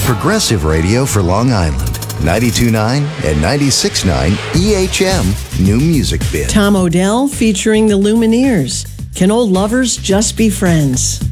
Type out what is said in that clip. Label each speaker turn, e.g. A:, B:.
A: progressive radio for Long Island. 92.9 and 96.9 EHM New Music Bin.
B: Tom Odell featuring the Lumineers. Can old lovers just be friends?